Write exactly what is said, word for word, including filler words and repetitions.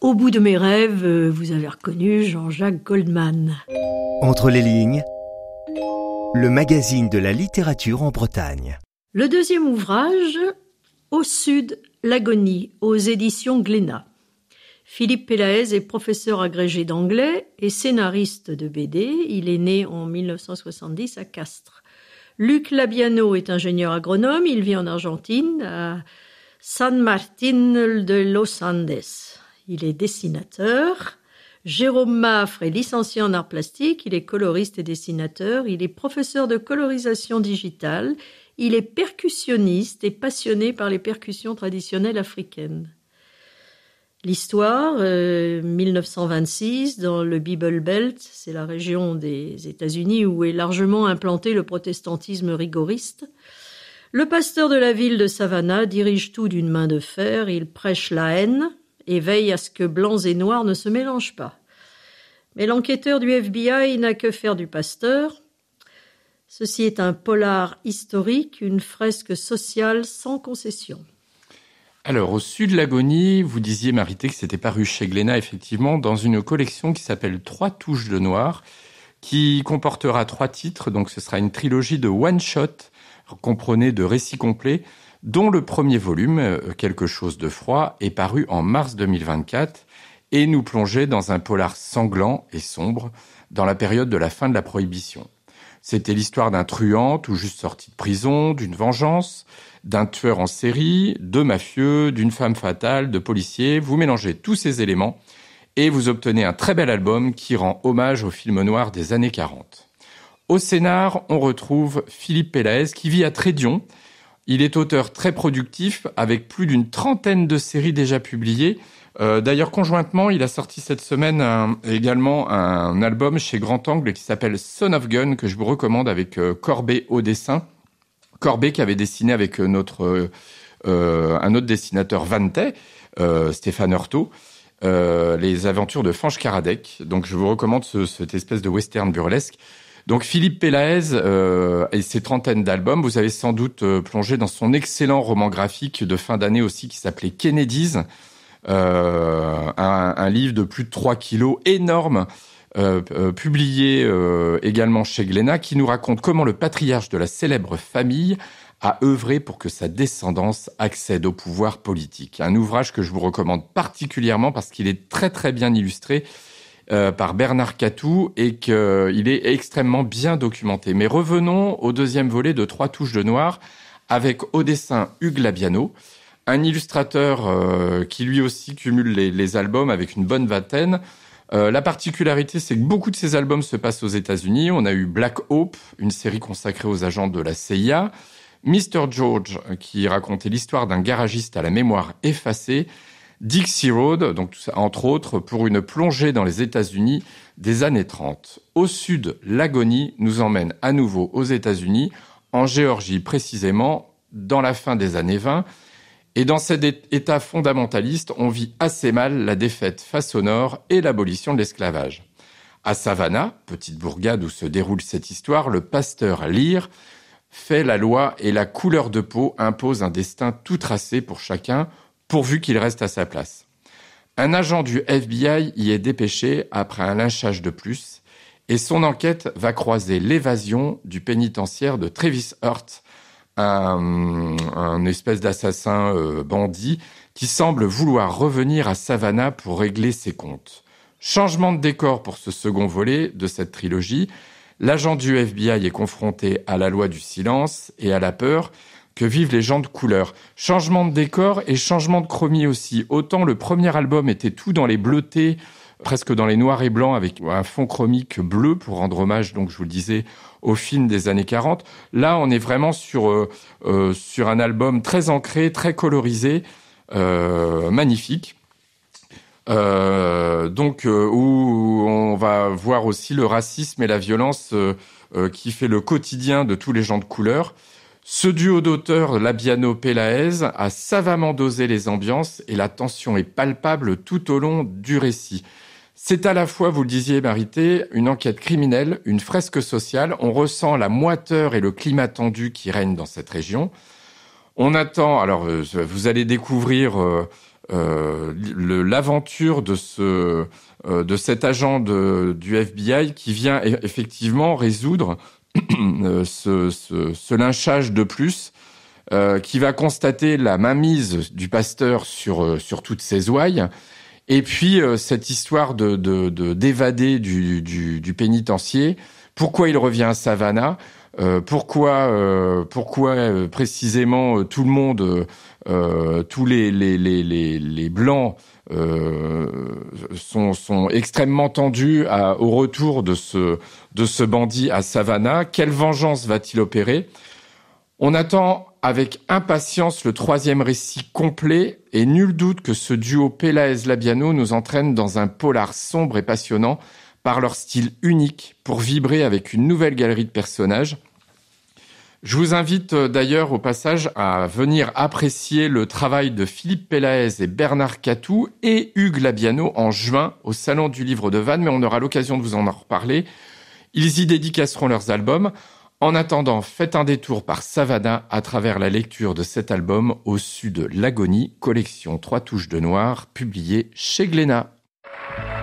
Au bout de mes rêves, vous avez reconnu Jean-Jacques Goldman. Entre les lignes, le magazine de la littérature en Bretagne. Le deuxième ouvrage, Au sud, l'agonie, aux éditions Glénat. Philippe Pélaez est professeur agrégé d'anglais et scénariste de B D. Il est né en dix-neuf cent soixante-dix à Castres. Luc Labiano est ingénieur agronome. Il vit en Argentine, à San Martín de los Andes. Il est dessinateur. Jérôme Maffre est licencié en arts plastiques. Il est coloriste et dessinateur. Il est professeur de colorisation digitale. Il est percussionniste et passionné par les percussions traditionnelles africaines. L'histoire, euh, dix-neuf cent vingt-six, dans le Bible Belt, c'est la région des États-Unis où est largement implanté le protestantisme rigoriste. Le pasteur de la ville de Savannah dirige tout d'une main de fer. Il prêche la haine et veille à ce que blancs et noirs ne se mélangent pas. Mais l'enquêteur du F B I n'a que faire du pasteur. Ceci est un polar historique, une fresque sociale sans concession. Alors, Au sud de l'agonie, vous disiez, Marité, que c'était paru chez Glénat, effectivement, dans une collection qui s'appelle Trois touches de noir, qui comportera trois titres. Donc, ce sera une trilogie de one-shot, comprenée de récits complets, dont le premier volume, Quelque chose de froid, est paru en mars deux mille vingt-quatre et nous plongeait dans un polar sanglant et sombre dans la période de la fin de la Prohibition. C'était l'histoire d'un truand tout juste sorti de prison, d'une vengeance, d'un tueur en série, de mafieux, d'une femme fatale, de policiers. Vous mélangez tous ces éléments et vous obtenez un très bel album qui rend hommage au film noir des années quarante. Au scénar, on retrouve Philippe Pélaez qui vit à Trédion. Il est auteur très productif avec plus d'une trentaine de séries déjà publiées. Euh, d'ailleurs, conjointement, il a sorti cette semaine un, également un album chez Grand Angle qui s'appelle Son of Gun, que je vous recommande, avec euh, Corbet au dessin. Corbet qui avait dessiné avec notre euh, un autre dessinateur vantais, euh, Stéphane Heurtaud, euh, les aventures de Fanch Karadec. Donc, je vous recommande ce, cette espèce de western burlesque. Donc, Philippe Pélaez euh, et ses trentaines d'albums, vous avez sans doute euh, plongé dans son excellent roman graphique de fin d'année aussi qui s'appelait Kennedys. Euh, un, un livre de plus de trois kilos, énorme, euh, euh, publié euh, également chez Glénat, qui nous raconte comment le patriarche de la célèbre famille a œuvré pour que sa descendance accède au pouvoir politique. Un ouvrage que je vous recommande particulièrement parce qu'il est très très bien illustré euh, par Bernard Catou et qu'il est extrêmement bien documenté. Mais revenons au deuxième volet de Trois touches de noir avec au dessin Hugues Labiano, un illustrateur euh, qui lui aussi cumule les, les albums avec une bonne vingtaine. Euh, la particularité, c'est que beaucoup de ces albums se passent aux États-Unis. On a eu Black Hope, une série consacrée aux agents de la C I A, mister George, qui racontait l'histoire d'un garagiste à la mémoire effacée, Dixie Road, donc tout ça, entre autres, pour une plongée dans les États-Unis des années trente. Au sud, l'agonie nous emmène à nouveau aux États-Unis, en Géorgie précisément, dans la fin des années vingt. Et dans cet état fondamentaliste, on vit assez mal la défaite face au Nord et l'abolition de l'esclavage. À Savannah, petite bourgade où se déroule cette histoire, le pasteur Lear fait la loi et la couleur de peau impose un destin tout tracé pour chacun, pourvu qu'il reste à sa place. Un agent du F B I y est dépêché après un lynchage de plus, et son enquête va croiser l'évasion du pénitentiaire de Travis Hurt, Un, un espèce d'assassin euh, bandit qui semble vouloir revenir à Savannah pour régler ses comptes. Changement de décor pour ce second volet de cette trilogie. L'agent du F B I est confronté à la loi du silence et à la peur que vivent les gens de couleur. Changement de décor et changement de chromie aussi. Autant le premier album était tout dans les bleutés, presque dans les noirs et blancs, avec un fond chromique bleu pour rendre hommage, donc je vous le disais, au film des années quarante. Là, on est vraiment sur euh, euh, sur un album très ancré, très colorisé, euh, magnifique. Euh, donc euh, où on va voir aussi le racisme et la violence euh, euh, qui fait le quotidien de tous les gens de couleur. Ce duo d'auteurs, Labiano-Pélaez, a savamment dosé les ambiances et la tension est palpable tout au long du récit. C'est à la fois, vous le disiez, Marité, une enquête criminelle, une fresque sociale. On ressent la moiteur et le climat tendu qui règne dans cette région. On attend, alors vous allez découvrir euh, euh, le, l'aventure de ce euh, de cet agent de, du F B I qui vient e- effectivement résoudre ce, ce, ce lynchage de plus, euh, qui va constater la mainmise du pasteur sur sur toutes ses ouailles. Et puis, euh, cette histoire de, de, de d'évader du, du, du pénitencier. Pourquoi il revient à Savannah ? euh, Pourquoi, euh, pourquoi euh, précisément euh, tout le monde, euh, tous les, les, les, les, les Blancs euh, sont, sont extrêmement tendus à, au retour de ce, de ce bandit à Savannah ? Quelle vengeance va-t-il opérer ? On attend avec impatience le troisième récit complet et nul doute que ce duo Pelaez-Labiano nous entraîne dans un polar sombre et passionnant par leur style unique pour vibrer avec une nouvelle galerie de personnages. Je vous invite d'ailleurs au passage à venir apprécier le travail de Philippe Pelaez et Bernard Catou et Hugues Labiano en juin au Salon du Livre de Vannes, mais on aura l'occasion de vous en reparler. Ils y dédicaceront leurs albums. En attendant, faites un détour par Savannah à travers la lecture de cet album Au Su de l'Agonie, collection Trois touches de noir, publié chez Glénat.